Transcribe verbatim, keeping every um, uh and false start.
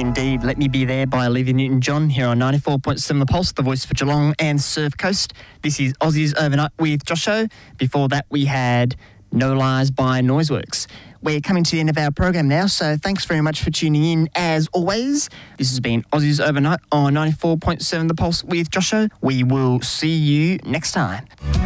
Indeed, Let Me Be There by Olivia Newton-John here on ninety-four point seven The Pulse, the voice for Geelong and Surf Coast. This is Aussies Overnight with Josho. Before that, we had No Lies by Noiseworks. We're coming to the end of our program now, so thanks very much for tuning in as always. This has been Aussies Overnight on ninety-four point seven The Pulse with Josho. We will see you next time.